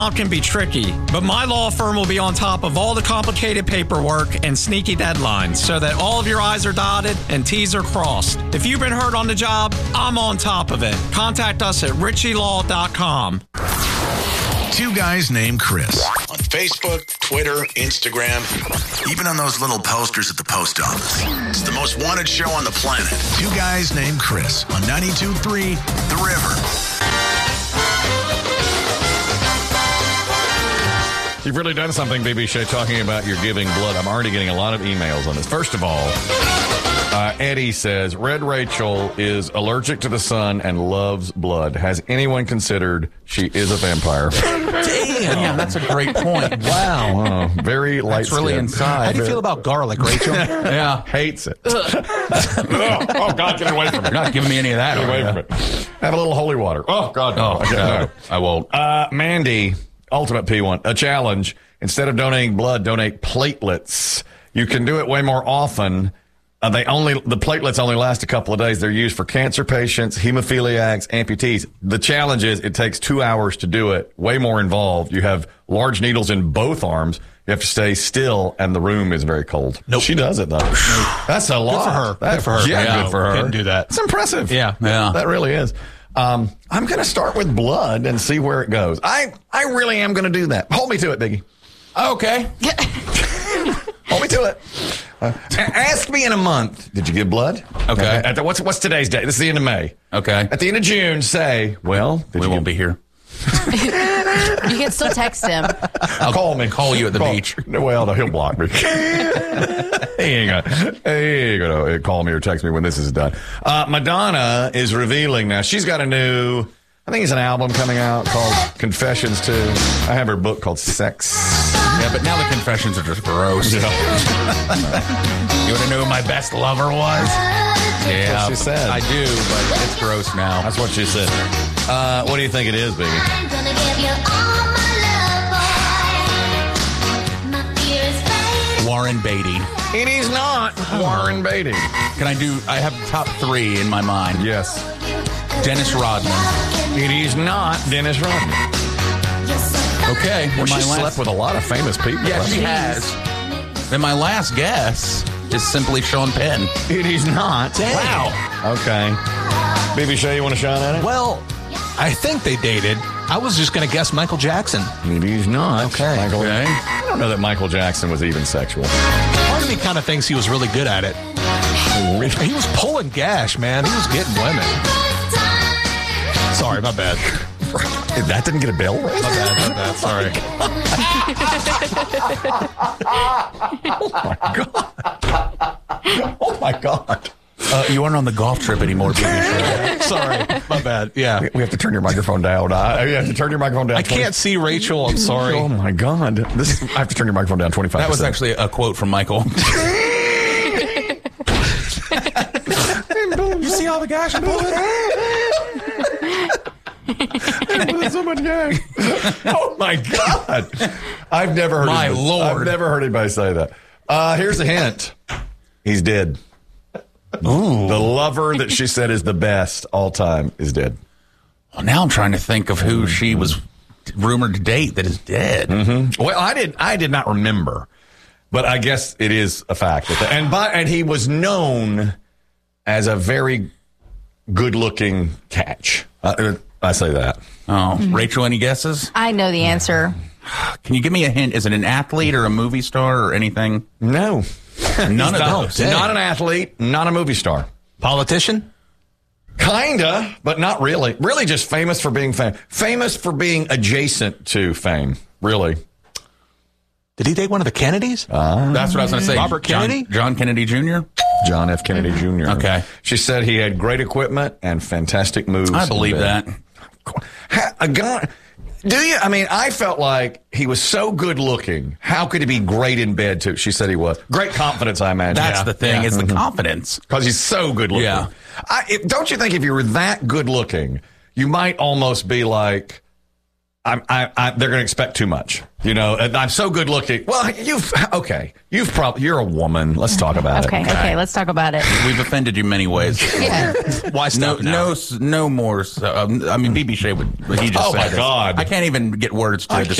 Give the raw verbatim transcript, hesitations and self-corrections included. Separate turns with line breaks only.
can be tricky, but my law firm will be on top of all the complicated paperwork and sneaky deadlines so that all of your I's are dotted and T's are crossed. If you've been hurt on the job, I'm on top of it. Contact us at richie law dot com.
Two guys named Chris. On Facebook, Twitter, Instagram, even on those little posters at the post office. It's the most wanted show on the planet. Two guys named Chris on ninety-two point three The River.
You've really done something, B B Shea, talking about your giving blood. I'm already getting a lot of emails on this. First of all, uh, Eddie says, Red Rachel is allergic to the sun and loves blood. Has anyone considered she is a vampire?
Damn, that's a great point.
Wow. Uh, very light
That's really inside.
How do you feel about garlic, Rachel?
Yeah. Hates it. oh, oh, God, get away from it.
You're not giving me any of that.
Get away
right?
from it. Have a little holy water. Oh, God, no.
Oh, no. I won't.
Uh, Mandy, Ultimate P one, a challenge. Instead of donating blood, donate platelets. You can do it way more often. Uh, they only the platelets only last a couple of days. They're used for cancer patients, hemophiliacs, amputees. The challenge is it takes two hours to do it. Way more involved. You have large needles in both arms. You have to stay still, and the room is very cold.
Nope.
She does it though. That's a lot.
Good for her.
That's
Good for her.
Yeah,
Yeah,
good for her.
couldn't do that.
It's impressive.
Yeah.
Yeah.
That really is. Um, I'm going to start with blood and see where it goes. I, I really am going to do that. Hold me to it, Biggie.
Okay.
Hold me to it. Uh, ask me in a month. Did you give blood?
Okay.
At the, what's what's today's date? This is the end of May.
Okay.
At the end of June, say, well, did
We
you
won't
give,
be here.
You can still text him.
I'll call me.
Call you at the
Call-
beach.
No, well, no, he'll block me. he ain't gonna, he ain't gonna call me or text me when this is done. Uh, Madonna is revealing now. She's got a new, I think it's an album coming out called Confessions two. I have her book called Sex.
Yeah, but now the confessions are just gross. Yeah. You want to know who my best lover was? Yeah,
what she said.
I do, but it's gross now.
That's what she said. Uh, what do you think it is, Biggie?
I'm gonna give you all my love, boy. My fear is fading.
Warren Beatty.
It is not Warren Beatty.
Can I do? I have top three in my mind.
Yes.
Dennis Rodman.
It is not Dennis Rodman.
Okay.
Well,
and
she
my
slept
last,
with a lot of famous people.
yeah,
hasn't
she has. Then my last guess is simply Sean Penn.
It is not.
Wow.
Okay. B B Shea, you want a shot at it?
Well, I think they dated. I was just going to guess Michael Jackson.
It is not.
Okay.
Michael,
Okay.
I don't know that Michael Jackson was even sexual.
Part of me kind of thinks he was really good at it. He was pulling gash, man. He was getting women. Sorry, my bad.
That didn't get a bell right?
My bad, my bad. Sorry.
Oh, my God.
Uh, you aren't on the golf trip anymore, baby.
Sorry, my bad. Yeah.
We have to turn your microphone down. I, you have to turn your microphone down.
I can't see Rachel. I'm sorry.
Oh, my God. This, I have to turn your microphone down twenty-five percent.
That was actually a quote from Michael.
You see all the gash I'm pulling?
so much gas. Oh, my God. I've never heard
My
anybody,
Lord.
I've never heard anybody say that. Uh, here's a hint. He's dead. Ooh. The lover that she said is the best all time is dead.
Well, now I'm trying to think of who she was rumored to date that is dead.
Mm-hmm. Well, I did. I did not remember, but I guess it is a fact. That the, and by and he was known as a very good-looking catch. Uh, I say that.
Oh, Rachel, any guesses?
I know the answer.
Can you give me a hint? Is it an athlete or a movie star or anything?
No,
None of
not,
those.
Not an athlete. Not a movie star.
Politician?
Kinda, but not really. Really, just famous for being fame. Famous for being adjacent to fame. Really.
Did he date one of the Kennedys?
Uh,
That's what I was going to say.
Robert
John-
Kennedy?
John Kennedy Junior?
John F. Kennedy Junior
Okay.
She said he had great equipment and fantastic moves.
I believe
in bed.
that.
Ha- A guy. Do you? I mean, I felt like he was so good looking. How could he be great in bed, too? She said he was. Great confidence, I imagine.
That's the thing,
Yeah.
is the
Mhm.
confidence.
Because he's so good looking.
Yeah.
I, if, don't you think if you were that good looking, you might almost be like I'm, I, I, they're going to expect too much. You know, and I'm so good looking. Well, you've okay. You've probably you're a woman. Let's talk about
Okay,
it.
okay, let's talk about it.
We've offended you many ways.
Yeah.
Why
No,
stop now?
no, s- no more. So, um, I mean, B B Shea would. He just
Oh,
said
my
this.
God.
I can't even get words to
I
describe